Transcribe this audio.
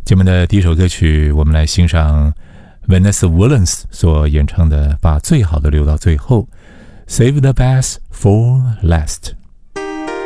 节目的第一首歌曲，我们来欣赏 Vanessa Williams 所演唱的《把最好的留到最后》， Save the best for last。